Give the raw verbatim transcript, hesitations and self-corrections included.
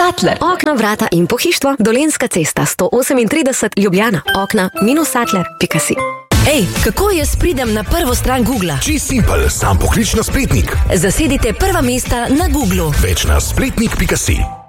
Sattler. Okna, vrata in pohištvo. Dolenjska cesta sto osemintrideset Ljubljana. Okna minus sattler pika si. Ej, kako jaz pridem na prvo stran Googla? Čist simpel, sam poklič na spletnik. Zasedite prva mesta na Googlu. Več na spletnik pika si.